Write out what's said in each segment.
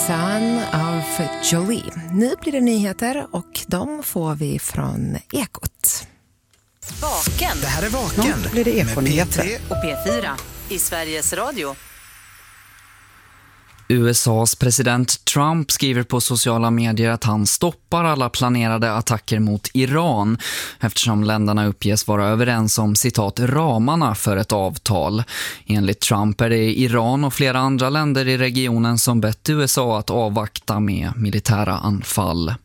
Sun av Jolie. Nu blir det nyheter och de får vi från Ekot. Vaken. Det här är Vaken. Nu blir det Ekonyheter. P3 och P4 i Sveriges Radio. USAs president Trump skriver på sociala medier att han stoppar alla planerade attacker mot Iran eftersom länderna uppges vara överens om citat ramarna för ett avtal. Enligt Trump är det Iran och flera andra länder i regionen som bett USA att avvakta med militära anfall.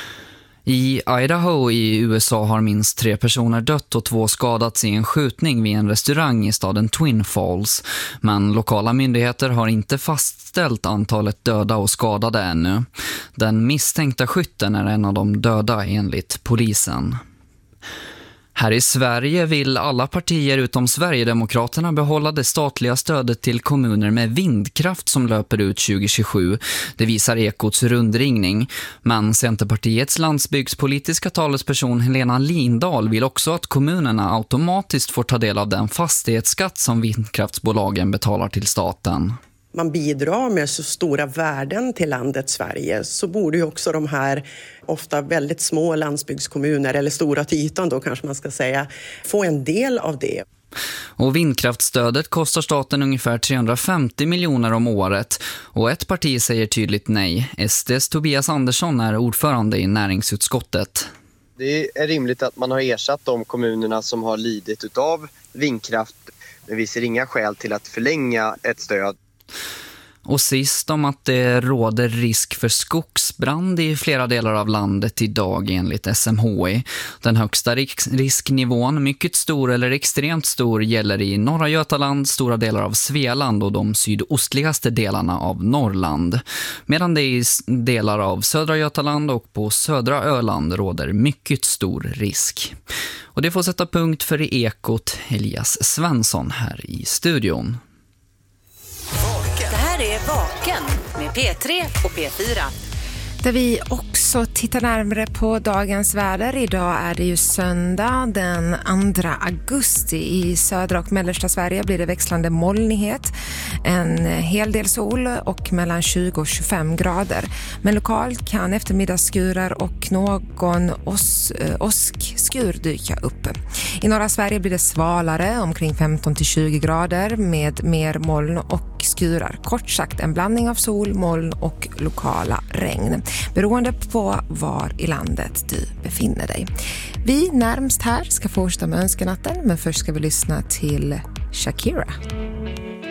I Idaho i USA har minst 3 personer dött och 2 skadats i en skjutning vid en restaurang i staden Twin Falls. Men lokala myndigheter har inte fastställt antalet döda och skadade ännu. Den misstänkta skytten är en av de döda enligt polisen. Här i Sverige vill alla partier utom Sverigedemokraterna behålla det statliga stödet till kommuner med vindkraft som löper ut 2027. Det visar Ekots rundringning. Men Centerpartiets landsbygdspolitiska talesperson Helena Lindahl vill också att kommunerna automatiskt får ta del av den fastighetsskatt som vindkraftsbolagen betalar till staten. Man bidrar med så stora värden till landet Sverige, så borde ju också de här ofta väldigt små landsbygdskommuner, eller stora till ytan då kanske man ska säga, få en del av det. Och vindkraftstödet kostar staten ungefär 350 miljoner om året. Och ett parti säger tydligt nej. SD:s Tobias Andersson är ordförande i näringsutskottet. Det är rimligt att man har ersatt de kommunerna som har lidit utav vindkraft. Men vi ser inga skäl till att förlänga ett stöd. Och sist om att det råder risk för skogsbrand i flera delar av landet idag enligt SMHI. Den högsta risknivån, mycket stor eller extremt stor, gäller i norra Götaland, stora delar av Svealand och de sydostligaste delarna av Norrland. Medan det i delar av södra Götaland och på södra Öland råder mycket stor risk. Och det får sätta punkt för Ekot. Elias Svensson här i studion. Det här är Vaken med P3 och P4. Där vi också tittar närmare på dagens väder. Idag är det ju söndag den 2 augusti. I södra och mellersta Sverige blir det växlande molnighet. En hel del sol och mellan 20 och 25 grader. Men lokalt kan eftermiddagsskurar och någon åskskur dyka upp. I norra Sverige blir det svalare, omkring 15 till 20 grader med mer moln och skurar. Kort sagt en blandning av sol, moln och lokala regn. Beroende på var i landet du befinner dig. Vi närmst här ska fortsätta med önskenatten, men först ska vi lyssna till Shakira.